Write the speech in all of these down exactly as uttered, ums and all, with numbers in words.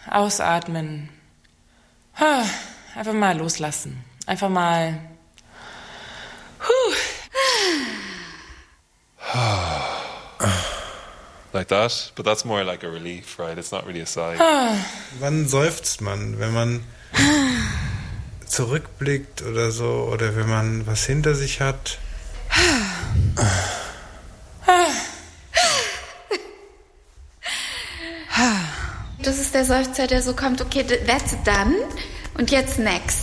ausatmen. Einfach mal loslassen. Einfach mal... Like that, but that's more like a relief, right? It's not really a sigh. Wann seufzt man? Wenn man zurückblickt oder so, oder wenn man was hinter sich hat? Das ist der Seufzer, der so kommt, okay, that's done und jetzt next.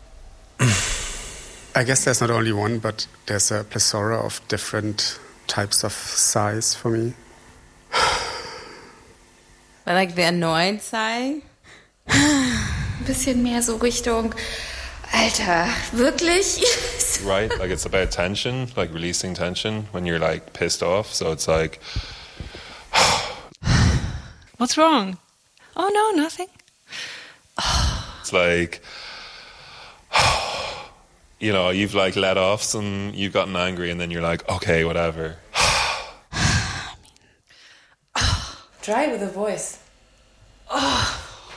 I guess there's not only one, but there's a plethora of different types of sighs for me. I like the annoyed sigh. Ein bisschen mehr so Richtung, Alter, wirklich? Right, like it's about tension, like releasing tension when you're like pissed off. So it's like... What's wrong? Oh no, nothing. It's like... You know, you've like let off some, you've gotten angry and then you're like, okay, whatever. Try with a voice. Oh.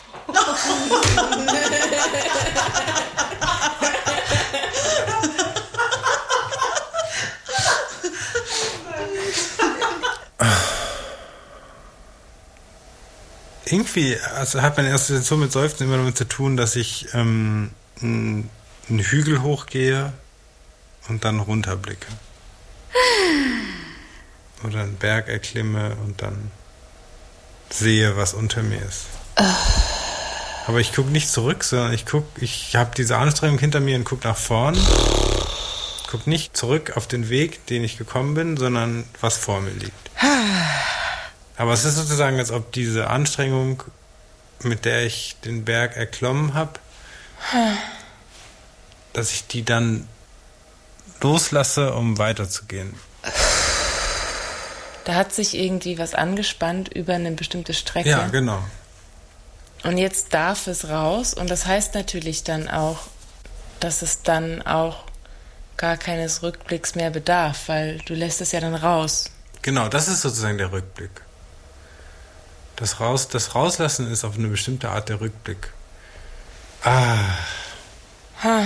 Irgendwie also hat meine Assoziation mit Seufzen immer damit zu tun, dass ich ähm, einen Hügel hochgehe und dann runterblicke. Oder einen Berg erklimme und dann sehe, was unter mir ist. Aber ich gucke nicht zurück, sondern ich gucke, ich habe diese Anstrengung hinter mir und gucke nach vorn. Gucke nicht zurück auf den Weg, den ich gekommen bin, sondern was vor mir liegt. Aber es ist sozusagen, als ob diese Anstrengung, mit der ich den Berg erklommen habe, dass ich die dann loslasse, um weiterzugehen. Da hat sich irgendwie was angespannt über eine bestimmte Strecke. Ja, genau. Und jetzt darf es raus. Und das heißt natürlich dann auch, dass es dann auch gar keines Rückblicks mehr bedarf, weil du lässt es ja dann raus. Genau, das ist sozusagen der Rückblick. Das, Raus, das Rauslassen ist auf eine bestimmte Art der Rückblick. Ah. Ha.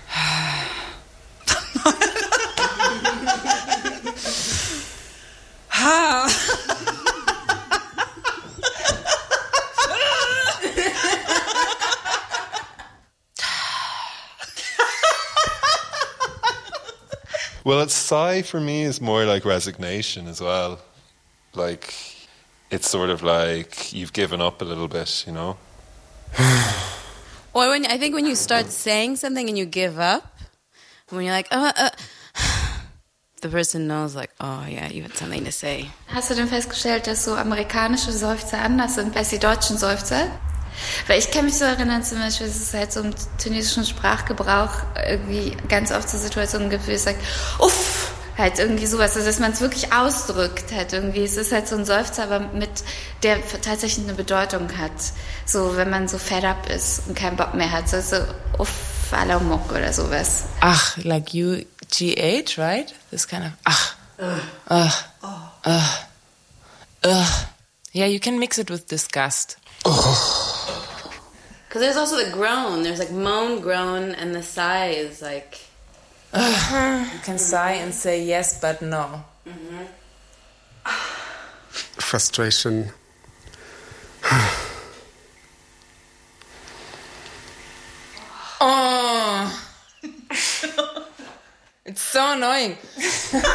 Ha. Well, it's sigh for me is more like resignation as well. Like, it's sort of like you've given up a little bit, you know? Or when I think when you start saying something and you give up, when you're like, uh, uh, the person knows like, oh yeah, you had something to say. Hast du denn festgestellt, dass so amerikanische Seufzer anders sind als die deutschen Seufzer? Weil ich kann mich so erinnern, zum Beispiel, dass es halt so im tunesischen Sprachgebrauch irgendwie ganz oft so Situationen gibt, wie es sagt, uff, halt irgendwie sowas, also dass man es wirklich ausdrückt halt irgendwie. Es ist halt so ein Seufzer, aber mit, der tatsächlich eine Bedeutung hat. So, wenn man so fed up ist und keinen Bock mehr hat, so, so uff, alamok oder sowas. Ach, like U G H, right? This kind of, ach, ugh, ugh, ugh. Yeah, you can mix it with disgust. Because there's also the groan. There's like moan, groan, and the sigh is like... Uh, you can sigh and say yes, but no. Mm-hmm. Frustration. Oh. It's so annoying.